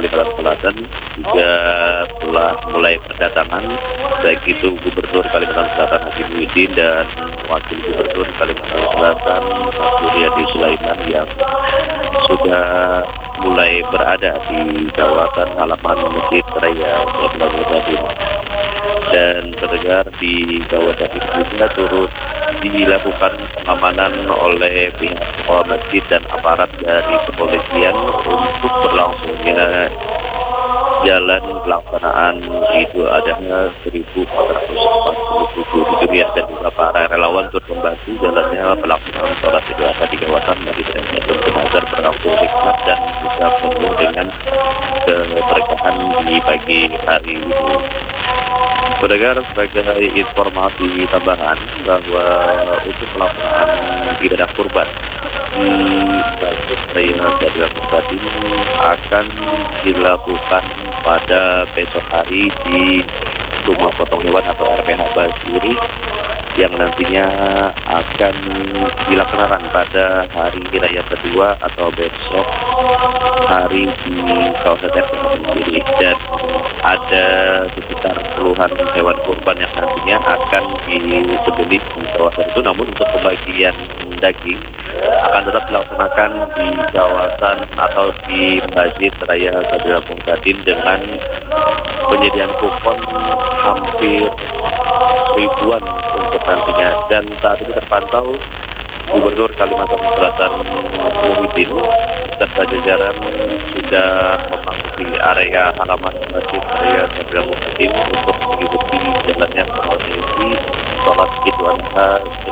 Kalimantan Selatan juga telah mulai berdatangan, baik itu Gubernur Kalimantan Selatan Haji Muhyiddin dan Wakil Gubernur Kalimantan Selatan Mas Suryadi Sulaiman yang sudah mulai berada di kawasan halaman Masjid Raya Sulaiman. Dan pendengar, di kawasan ini juga turut dilakukan pengamanan oleh pihak kepala masjid dan aparat dari kepolisian untuk berlangsungnya jalan pelaksanaan Idul Adha 1447 Hijriah, dan juga para relawan turut membantu jalannya pelaksanaan sholat Idul Adha di kawasan Masjid Raya agar berlangsung hikmat dan juga penuh dengan keberkahan di pagi hari ini. Pendengar, sebagai informasi tambahan bahwa untuk pelaksanaan ibadah kurban di Masjid Raya Sulaiman ini akan dilakukan pada besok hari di Rumah Potong Hewan atau RPH Basuri, yang nantinya akan dilaksanakan pada hari raya kedua atau besok hari di kawasan RPH Basuri, dan ada sekitar puluhan hewan kurban yang nantinya akan disembelih di kawasan itu. Namun untuk pembagian daging akan tetap dilaksanakan di kawasan atau di Masjid Raya Sulaiman dengan penyediaan kupon hampir ribuan untuk nantinya. Dan saat ini terpantau Gubernur Kalimantan Selatan Muhyiddin serta jajaran sudah memasuki area halaman Masjid Raya Sulaiman untuk mengikuti jalannya prosesi sholat Idul Adha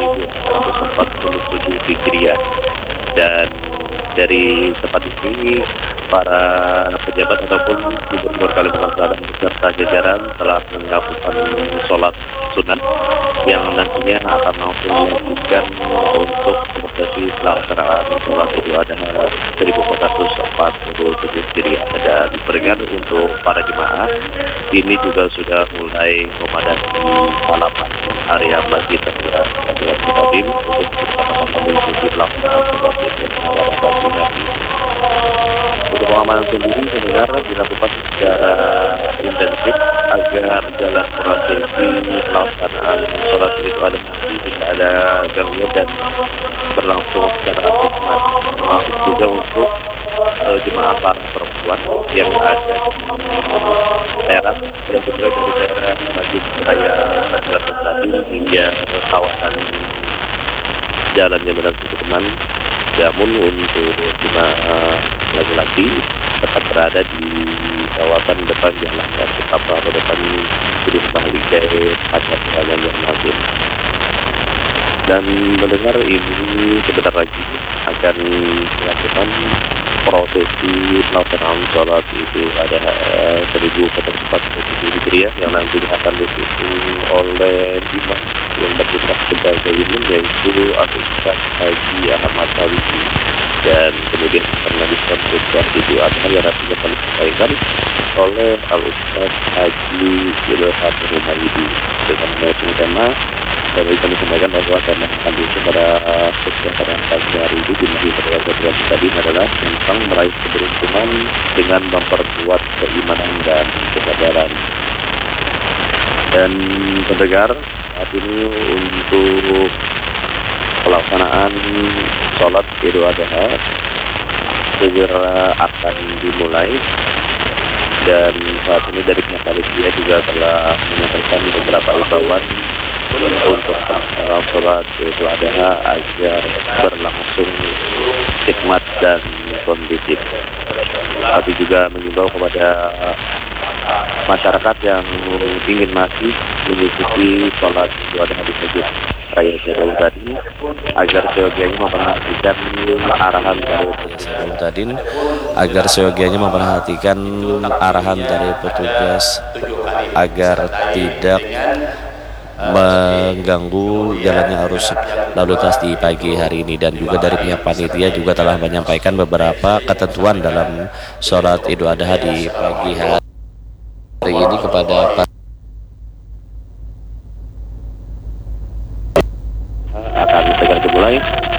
1447 Hijriah. Dan dari tempat ini para pejabat ataupun Gubernur Kalimantan Selatan beserta jajaran telah melakukan sholat sunat yang nantinya akan langsung dilanjutkan untuk prosesi pelaksanaan sholat Idul Adha 1447 Hijriah. Dan beringat untuk para jemaah ini juga sudah mulai memadati halaman area Masjid Raya Sulaiman untuk mengikuti pelaksanaan sholat Idul Adha. Untuk pengamanan sendiri pendengar dilakukan secara intensif agar jalan prosesi pelaksanaan sholat Idul Adha tidak ada gangguan dan berlangsung secara hikmat. Termasuk juga untuk jemaah para perempuan yang ada di daerah yang berada di daerah Masjid Raya Sulaiman hingga kawasan Jalan Jembatan Sudirman. Namun untuk jemaah laki-laki tetap berada di kawasan depan jalan dan tetap berada depan gedung Mahligai Pasar Jalan yang masih. Dan mendengar ini sebentar lagi akan dilakukan prosesi pelaksanaan sholat Idul Adha 1447 Hijriah yang nanti akan disusul oleh imam yang bertugas sebagai imam, yaitu Ustaz Haji Ahmad Tawisi, dan kemudian akan melanjutkan khutbah Idul Adha yang nantinya akan disampaikan oleh Al-Ustaz Haji Ilham Rumaydi dengan mengusung tema. Dan kami sampaikan bahwa tema yang diusung pada khutbah pada pagi hari ini di Masjid Raya Sulaiman tadi adalah tentang meraih keberuntungan dengan memperkuat keimanan dan kesabaran. Dan pendengar, saat ini untuk pelaksanaan sholat Idul Adha segera akan dimulai, dan saat ini dari pihak panitia juga telah menyampaikan beberapa imbauan untuk sholat Idul Adha agar berlangsung hikmat dan kondusif. Tapi juga mengimbau kepada masyarakat yang ingin masih mengikuti sholat Idul Adha di Masjid Raya Sulaiman agar seyogianya memperhatikan arahan dari petugas agar tidak mengganggu jalannya arus lalu lintas di pagi hari ini. Dan juga dari pihak panitia juga telah menyampaikan beberapa ketentuan dalam sholat Idul Adha di pagi hari ini kepada akan segera dimulai